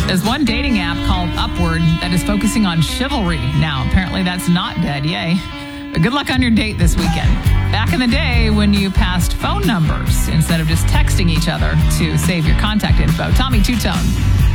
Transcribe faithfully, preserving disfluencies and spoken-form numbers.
There's one dating app called Upward that is focusing on chivalry now. Apparently that's not dead. Yay. But good luck on your date this weekend. Back in the day when you passed phone numbers instead of just texting each other to save your contact info. Tommy Two-Tone.